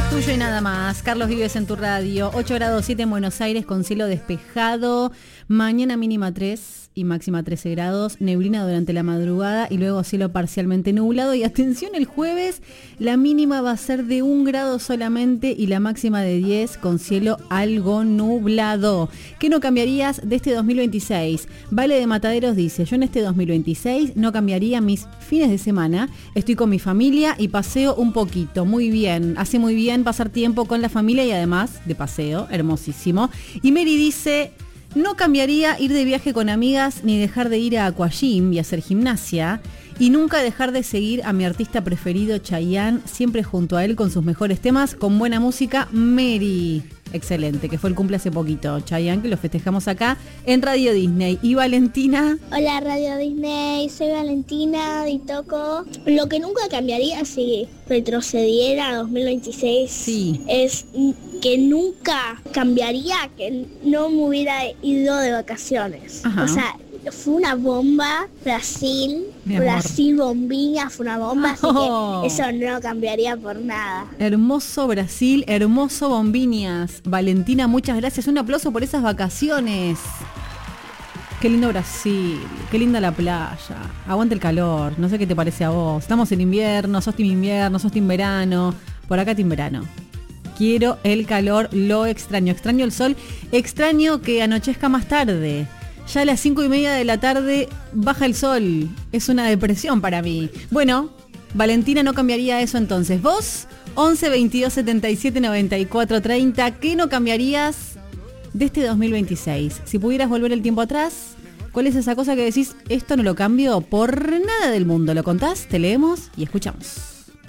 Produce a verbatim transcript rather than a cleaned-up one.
Tuyo y nada más. Carlos Vives en tu radio. ocho grados siete en Buenos Aires con cielo despejado. Mañana mínima tres y máxima trece grados. Neblina durante la madrugada y luego cielo parcialmente nublado. Y atención, el jueves la mínima va a ser de un grado solamente y la máxima de diez con cielo algo nublado. ¿Qué no cambiarías de este dos mil veintiséis? Vale de Mataderos dice: yo en este dos mil veintiséis no cambiaría mis fines de semana. Estoy con mi familia y paseo un poquito. Muy bien, hace muy bien pasar tiempo con la familia y además de paseo, hermosísimo. Y Mary dice: no cambiaría ir de viaje con amigas ni dejar de ir a Aquagym y hacer gimnasia. Y nunca dejar de seguir a mi artista preferido, Chayanne, siempre junto a él con sus mejores temas, con buena música. Mary, excelente, que fue el cumple hace poquito, Chayanne, que lo festejamos acá en Radio Disney. Y Valentina. Hola Radio Disney, soy Valentina y toco. Lo que nunca cambiaría si retrocediera a dos mil veintiséis sí. es que nunca cambiaría que no me hubiera ido de vacaciones. Ajá. O sea, fue una bomba, Brasil, Brasil bombina, fue una bomba, así oh. que eso no cambiaría por nada. Hermoso Brasil, hermoso Bombiñas. Valentina, muchas gracias, un aplauso por esas vacaciones. Qué lindo Brasil, qué linda la playa, aguanta el calor, no sé qué te parece a vos. Estamos en invierno, sos team invierno, sos team verano, por acá team verano. Quiero el calor, lo extraño, extraño el sol, extraño que anochezca más tarde. Ya a las cinco y media de la tarde baja el sol. Es una depresión para mí. Bueno, Valentina no cambiaría eso entonces. ¿Vos? once, veintidós, setenta y siete, noventa y cuatro, treinta. ¿Qué no cambiarías de este dos mil veintiséis? Si pudieras volver el tiempo atrás, ¿cuál es esa cosa que decís, esto no lo cambio por nada del mundo? ¿Lo contás? Te leemos y escuchamos.